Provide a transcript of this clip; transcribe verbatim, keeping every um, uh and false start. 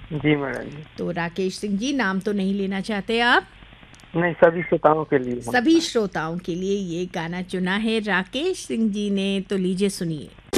जी madam जी। तो राकेश सिंह जी, नाम तो नहीं लेना चाहते आप? नहीं, सभी श्रोताओं के लिए सभी हमारा। श्रोताओं के लिए ये गाना चुना है राकेश सिंह जी ने, तो लीजिए सुनिए।